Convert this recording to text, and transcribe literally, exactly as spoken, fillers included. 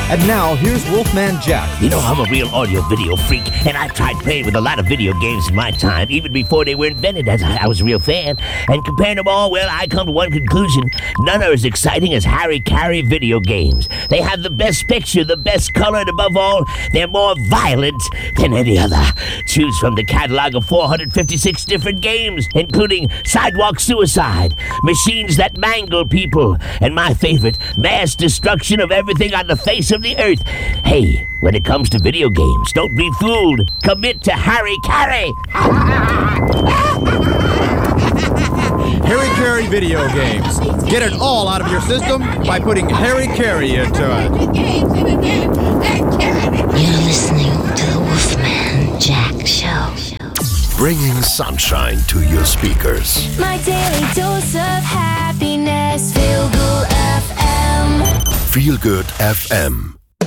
And now, here's Wolfman Jack. You know, I'm a real audio-video freak, and I've tried playing with a lot of video games in my time, even before they were invented, as I, I was a real fan. And comparing them all, well, I come to one conclusion. None are as exciting as Harry Carey video games. They have the best picture, the best color, and above all, they're more violent than any other. Choose from the catalog of four hundred fifty-six different games, including Sidewalk Suicide, Machines That Mangle People, and my favorite, Mass Destruction of Everything on the Face of the Earth. Hey, when it comes to video games, don't be fooled. Commit to Harry Carey. Harry Carey video games. Get it all out of your system by putting Harry Carey into it. You're listening to the Wolfman Jack Show. Bringing sunshine to your speakers. My daily dose of happiness. Feel Good F M. Feel Good F M.